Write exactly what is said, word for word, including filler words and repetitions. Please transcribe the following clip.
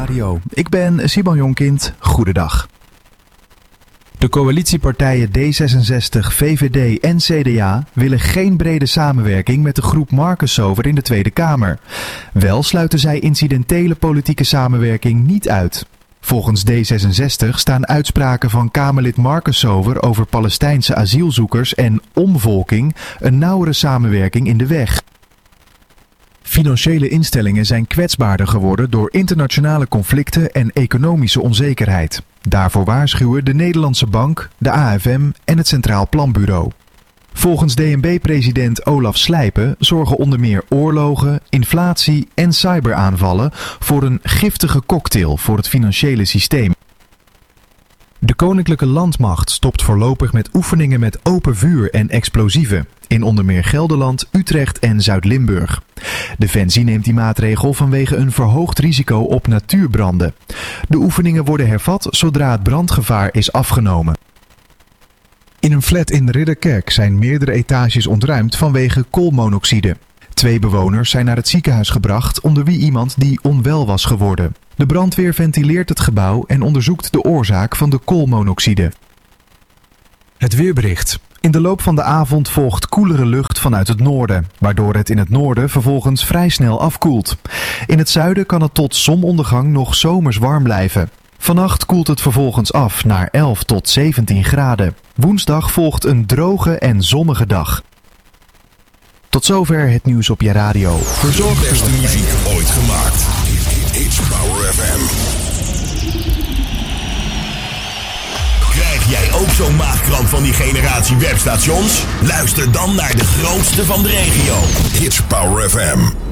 Radio. Ik ben Simon Jonkind. Goedendag. De coalitiepartijen D zesenzestig, V V D en C D A willen geen brede samenwerking met de groep Marcussover in de Tweede Kamer. Wel sluiten zij incidentele politieke samenwerking niet uit. Volgens D zesenzestig staan uitspraken van Kamerlid Marcussover over Palestijnse asielzoekers en omvolking een nauwere samenwerking in de weg. Financiële instellingen zijn kwetsbaarder geworden door internationale conflicten en economische onzekerheid. Daarvoor waarschuwen de Nederlandse Bank, de A F M en het Centraal Planbureau. Volgens D N B-president Olaf Slijpen zorgen onder meer oorlogen, inflatie en cyberaanvallen voor een giftige cocktail voor het financiële systeem. De Koninklijke Landmacht stopt voorlopig met oefeningen met open vuur en explosieven in onder meer Gelderland, Utrecht en Zuid-Limburg. Defensie neemt die maatregel vanwege een verhoogd risico op natuurbranden. De oefeningen worden hervat zodra het brandgevaar is afgenomen. In een flat in Ridderkerk zijn meerdere etages ontruimd vanwege koolmonoxide. Twee bewoners zijn naar het ziekenhuis gebracht, onder wie iemand die onwel was geworden. De brandweer ventileert het gebouw en onderzoekt de oorzaak van de koolmonoxide. Het weerbericht. In de loop van de avond volgt koelere lucht vanuit het noorden, waardoor het in het noorden vervolgens vrij snel afkoelt. In het zuiden kan het tot zonsondergang nog zomers warm blijven. Vannacht koelt het vervolgens af naar elf tot zeventien graden. Woensdag volgt een droge en zonnige dag. Tot zover het nieuws op je radio. Verzorg de beste muziek ooit gemaakt. It's Power F M. Krijg jij ook zo'n maagkramp van die generatie webstations? Luister dan naar de grootste van de regio. It's Power F M.